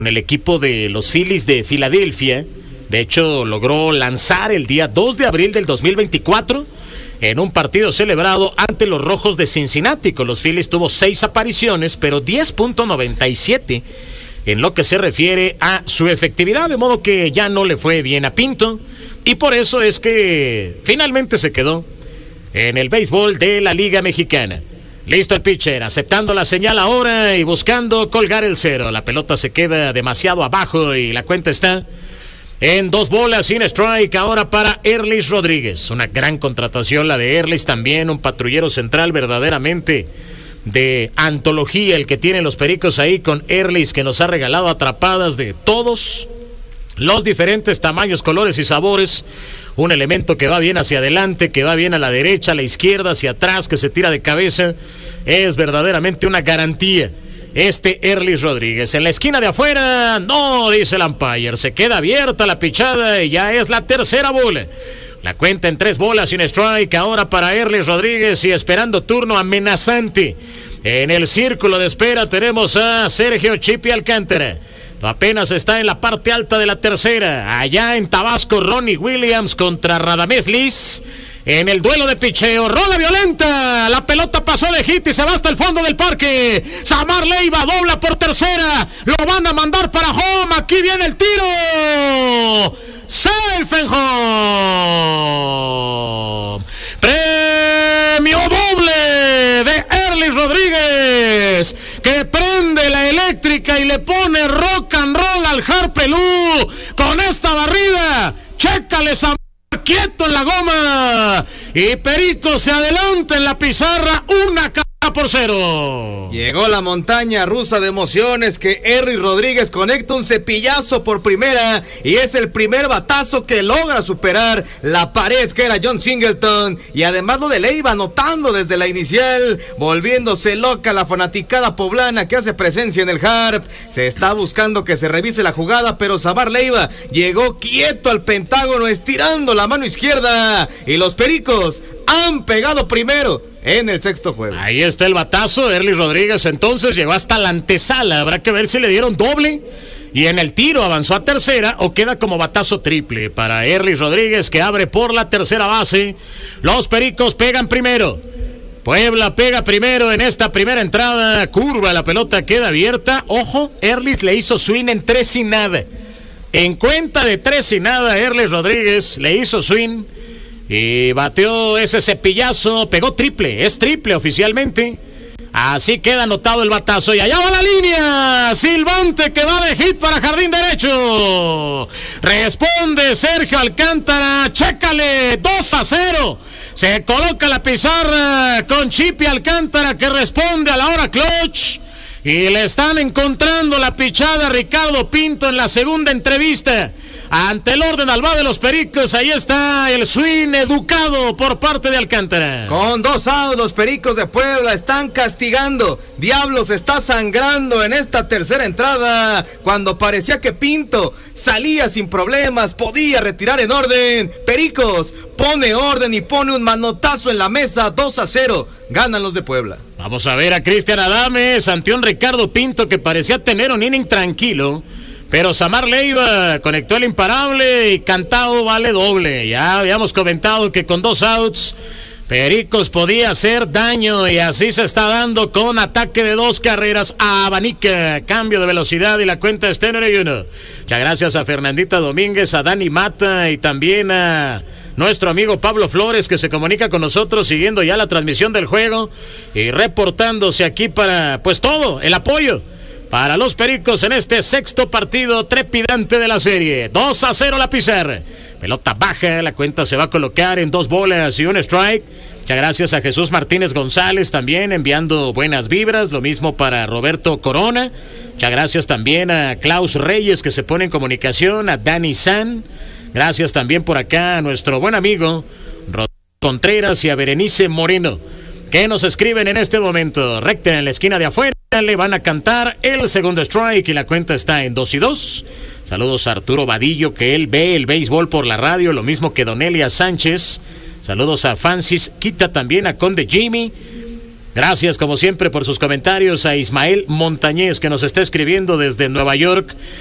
el equipo de los Phillies de Filadelfia. De hecho, logró lanzar el día 2 de abril del 2024 en un partido celebrado ante los Rojos de Cincinnati. Con los Phillies tuvo 6 apariciones, pero 10.97 en lo que se refiere a su efectividad, de modo que ya no le fue bien a Pinto, y por eso es que finalmente se quedó en el béisbol de la Liga Mexicana. Listo el pitcher, aceptando la señal ahora y buscando colgar el cero. La pelota se queda demasiado abajo y la cuenta está en 2 bolas sin strike ahora para Erlis Rodríguez. Una gran contratación la de Erlis también, un patrullero central verdaderamente de antología el que tienen los Pericos ahí con Erlis, que nos ha regalado atrapadas de todos los diferentes tamaños, colores y sabores. Un elemento que va bien hacia adelante, que va bien a la derecha, a la izquierda, hacia atrás, que se tira de cabeza. Es verdaderamente una garantía Erlis Rodríguez. En la esquina de afuera, no, dice el umpire, se queda abierta la pichada y ya es la tercera bola. La cuenta en 3 bolas sin strike ahora para Erlis Rodríguez y esperando turno amenazante. En el círculo de espera tenemos a Sergio Chipi Alcántara. Apenas está en la parte alta de la tercera. Allá en Tabasco, Ronnie Williams contra Radamés Liz. En el duelo de picheo, rola violenta. La pelota pasó de hit y se va hasta el fondo del parque. Samar Leiva dobla por tercera. Lo van a mandar para home. Aquí viene el tiro. Safe and home. Premio doble de Erlis Rodríguez, que prende la eléctrica y le pone rock and roll al Harpelú con esta barrida. Chécale, Samar, quieto en la goma, y Perico se adelanta en la pizarra 1-0. Llegó la montaña rusa de emociones que Erlis Rodríguez conecta un cepillazo por primera y es el primer batazo que logra superar la pared que era John Singleton, y además lo de Leiva anotando desde la inicial, volviéndose loca la fanaticada poblana que hace presencia en el Harp. Se está buscando que se revise la jugada, pero Samar Leiva llegó quieto al pentágono estirando la mano izquierda y los Pericos han pegado primero en el sexto juego. Ahí está el batazo. Erlis Rodríguez entonces llegó hasta la antesala. Habrá que ver si le dieron doble y en el tiro avanzó a tercera o queda como batazo triple para Erlis Rodríguez, que abre por la tercera base. Los Pericos pegan primero. Puebla pega primero en esta primera entrada. Curva, la pelota queda abierta. Ojo, Erlis le hizo swing en 3-0. En cuenta de 3-0, Erlis Rodríguez le hizo swing y bateó ese cepillazo, pegó triple, es triple oficialmente. Así queda anotado el batazo y allá va la línea. Silvante que va de hit para jardín derecho. Responde Sergio Alcántara, chécale, 2-0. Se coloca la pizarra con Chipi Alcántara, que responde a la hora clutch. Y le están encontrando la pichada a Ricardo Pinto en la segunda entrevista. Ante el orden al va de los Pericos, ahí está el swing educado por parte de Alcántara. Con 2 outs, los Pericos de Puebla están castigando. Diablos está sangrando en esta tercera entrada, cuando parecía que Pinto salía sin problemas, podía retirar en orden. Pericos pone orden y pone un manotazo en la mesa. 2-0, ganan los de Puebla. Vamos a ver a Cristian Adames ante un Ricardo Pinto que parecía tener un inning tranquilo, pero Samar Leiva conectó el imparable y cantado vale doble. Ya habíamos comentado que con 2 outs Pericos podía hacer daño y así se está dando con ataque de 2 carreras a Abanica. Cambio de velocidad y la cuenta está en 1. Muchas gracias a Fernandita Domínguez, a Dani Mata y también a nuestro amigo Pablo Flores, que se comunica con nosotros siguiendo ya la transmisión del juego y reportándose aquí para pues todo el apoyo para los Pericos en este sexto partido trepidante de la serie. 2-0 la pizarra. Pelota baja, la cuenta se va a colocar en 2 bolas y un strike. Muchas gracias a Jesús Martínez González también enviando buenas vibras. Lo mismo para Roberto Corona. Muchas gracias también a Klaus Reyes, que se pone en comunicación, a Dani San. Gracias también por acá a nuestro buen amigo Rodrigo Contreras y a Berenice Moreno, que nos escriben en este momento. Recta en la esquina de afuera, le van a cantar el segundo strike y la cuenta está en 2-2. Saludos a Arturo Vadillo, que él ve el béisbol por la radio, lo mismo que Donelia Sánchez. Saludos a Francis Quita, también a Conde Jimmy. Gracias, como siempre, por sus comentarios a Ismael Montañez, que nos está escribiendo desde Nueva York.